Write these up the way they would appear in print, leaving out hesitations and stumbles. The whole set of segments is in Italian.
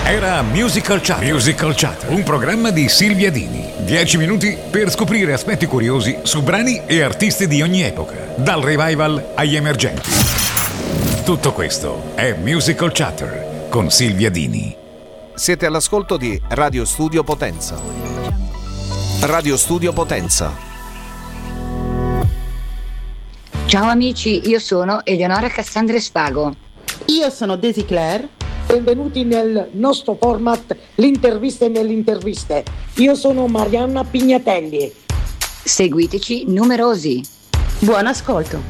Era Musical Chatter. Musical Chatter, un programma di Silvia Dini. 10 minuti per scoprire aspetti curiosi su brani e artisti di ogni epoca, dal revival agli emergenti. Tutto questo è Musical Chatter con Silvia Dini. Siete all'ascolto di Radio Studio Potenza. Radio Studio Potenza. Ciao amici, io sono Eleonora Cassandra Spago. Io sono Daisy Claire. Benvenuti nel nostro format L'interviste nelle interviste. Io sono Marianna Pignatelli. Seguiteci numerosi. Buon ascolto.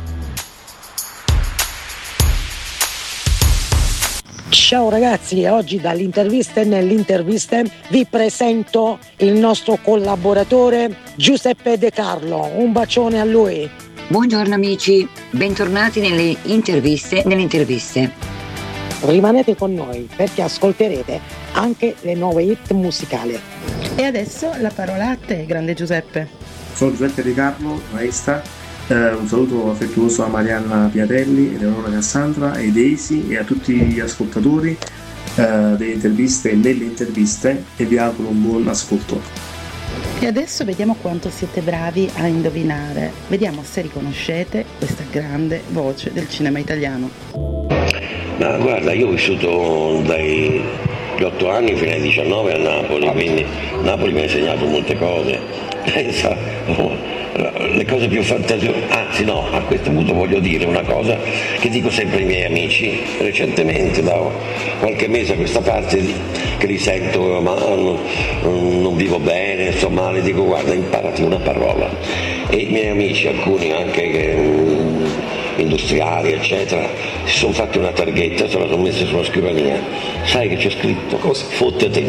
Ciao ragazzi, oggi dall'interviste nell'interviste vi presento il nostro collaboratore Giuseppe De Carlo. Un bacione a lui. Buongiorno amici, bentornati nelle interviste nelle interviste. Rimanete con noi perché ascolterete anche le nuove hit musicali. E adesso la parola a te, grande Giuseppe. Sono Giuseppe De Carlo, maestra. Un saluto affettuoso a Marianna Piatelli, Eleonora Cassandra, ai Daisy e a tutti gli ascoltatori delle interviste e nelle interviste, e vi auguro un buon ascolto. E adesso vediamo quanto siete bravi a indovinare. Vediamo se riconoscete questa grande voce del cinema italiano. Ma guarda, io ho vissuto dagli 8 anni fino ai 19 a Napoli, quindi Napoli mi ha insegnato molte cose. Pensa, le cose più fantasiose. Anzi no, a questo punto voglio dire una cosa che dico sempre ai miei amici. Recentemente, da qualche mese a questa parte, che li sento, ma non vivo bene, sto male, dico guarda, imparati una parola. E i miei amici, alcuni anche industriali eccetera, si sono fatti una targhetta, se la sono messa sulla scrivania. Sai che c'è scritto? Cosa? Fottete.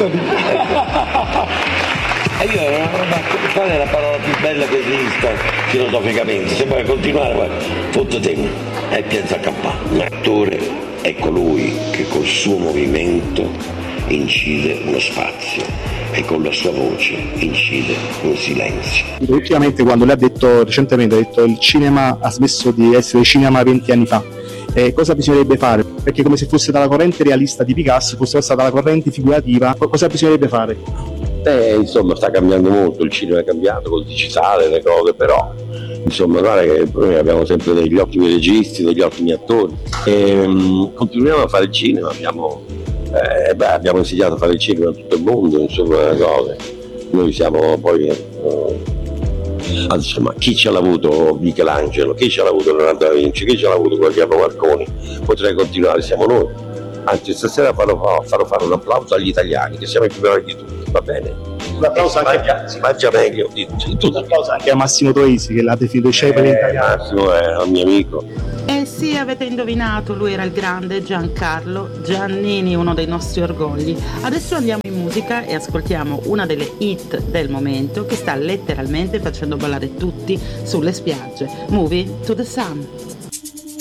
E io qual è la parola più bella che esista filosoficamente? Se vuoi continuare, guarda, fottete e piazza a campare. L'attore è colui che col suo movimento incide uno spazio e con la sua voce incide un silenzio. Ultimamente, quando lei recentemente ha detto il cinema ha smesso di essere cinema 20 anni fa, cosa bisognerebbe fare? Perché come se fosse dalla corrente realista di Picasso fosse passata dalla corrente figurativa, cosa bisognerebbe fare? Insomma, sta cambiando molto, il cinema è cambiato col digitale, le cose, però insomma guarda che noi abbiamo sempre degli ottimi registi, degli ottimi attori e continuiamo a fare il cinema, abbiamo insegnato a fare il cinema in tutto il mondo, insomma, cose. Noi siamo poi insomma, chi ce l'ha avuto Michelangelo, chi ce l'ha avuto Leonardo da Vinci, chi ce l'ha avuto Guglielmo Marconi, potrei continuare, siamo noi. Anzi, stasera farò fare un applauso agli italiani, che siamo i più bravi di tutti, va bene? Un applauso si mangia meglio di tutti. Un applauso anche a Massimo Troisi, che l'ha definito Cepoli italiano. Massimo è un mio amico. Eh sì, avete indovinato, lui era il grande Giancarlo Giannini, uno dei nostri orgogli. Adesso andiamo in musica e ascoltiamo una delle hit del momento che sta letteralmente facendo ballare tutti sulle spiagge. Moving to the Sun.